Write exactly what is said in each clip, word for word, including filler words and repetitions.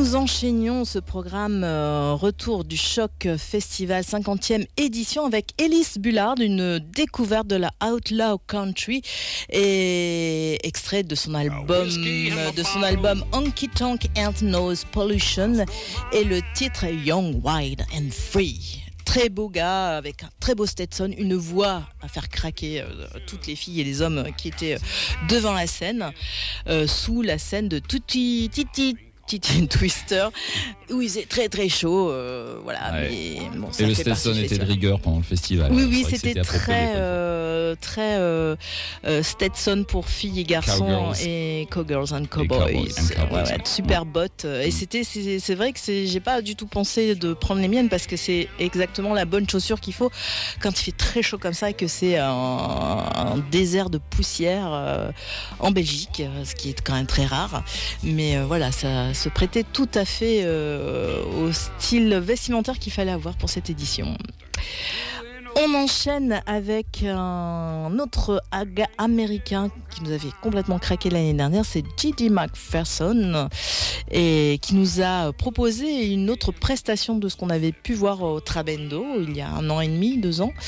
nous enchaînions ce programme euh, Retour du Choc Festival cinquantième édition avec Ellis Bullard, une découverte de la Outlaw Country et extrait de son album de son album Honky Tonk Ain't Noise Pollution et le titre Young, Wild and Free. Très beau gars, avec un très beau Stetson, une voix à faire craquer euh, toutes les filles et les hommes qui étaient euh, devant la scène, euh, sous la scène de Tutti Titi Titi Twister, où il faisait très très chaud, euh, voilà. Ouais. Mais, bon, ça et le fait Stetson partie du était de festival. rigueur pendant le festival. Oui, Je oui, crois que c'était approprié, très, quoi. euh, très euh, euh, Stetson pour filles et garçons Cowgirls. et Cowgirls and Et Cowboys. cowboys and cowboys. Ouais, ouais, super bottes. Et Mm. c'était, c'est, c'est vrai que c'est, j'ai pas du tout pensé de prendre les miennes parce que c'est exactement la bonne chaussure qu'il faut quand il fait très chaud comme ça et que c'est un, un désert de poussière euh, en Belgique, ce qui est quand même très rare. Mais euh, voilà, ça se prêtait tout à fait euh, au style vestimentaire qu'il fallait avoir pour cette édition. On enchaîne avec un autre gars américain qui nous avait complètement craqué l'année dernière, c'est J D McPherson, et qui nous a proposé une autre prestation de ce qu'on avait pu voir au Trabendo il y a un an et demi, deux ans.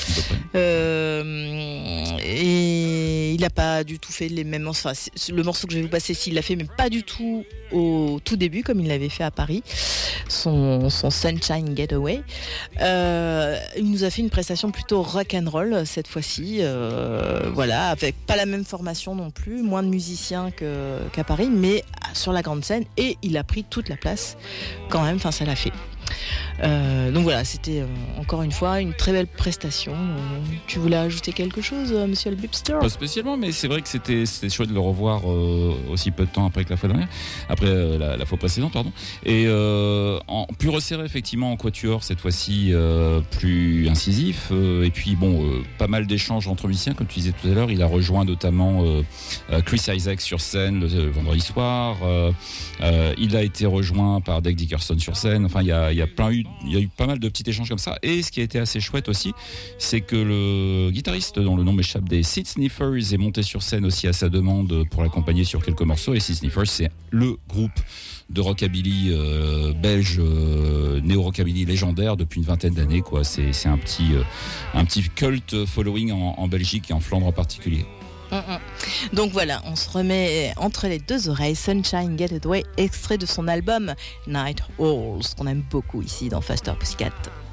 Euh, et il n'a pas du tout fait les mêmes morceaux. Enfin, le morceau que je vais vous passer, s'il l'a fait, mais pas du tout au tout début, comme il l'avait fait à Paris, son, son Sunshine Getaway. Euh, il nous a fait une prestation plutôt rock'n'roll cette fois-ci, euh, voilà, avec pas la même formation non plus, moins de musiciens que, qu'à Paris, mais sur la grande scène, et il a pris toute la place quand même, enfin ça l'a fait. Euh, donc voilà, c'était euh, encore une fois une très belle prestation. Euh, tu voulais ajouter quelque chose, euh, monsieur Albubster ? Pas spécialement, mais c'est vrai que c'était, c'était chouette de le revoir euh, aussi peu de temps après que la fois dernière, après euh, la, la fois précédente, pardon. Et euh, en, plus resserré effectivement en quatuor cette fois-ci, euh, plus incisif. Euh, et puis bon, euh, pas mal d'échanges entre musiciens, comme tu disais tout à l'heure. Il a rejoint notamment euh, Chris Isaac sur scène le, le vendredi soir. Euh, euh, il a été rejoint par Dave Dickerson sur scène. Enfin, il y a, il y a plein eu, il y a eu pas mal de petits échanges comme ça. Et ce qui a été assez chouette aussi, c'est que le guitariste dont le nom m'échappe des Seed Sniffers est monté sur scène aussi à sa demande pour l'accompagner sur quelques morceaux. Et Seed Sniffers, c'est le groupe de rockabilly euh, belge, euh, néo-rockabilly légendaire depuis une vingtaine d'années, quoi. C'est, c'est un petit, euh, un petit cult following en, en Belgique et en Flandre en particulier. Mm-mm. Donc voilà, on se remet entre les deux oreilles Sunshine Getaway, extrait de son album Night Owls, qu'on aime beaucoup ici dans Faster Pussycat.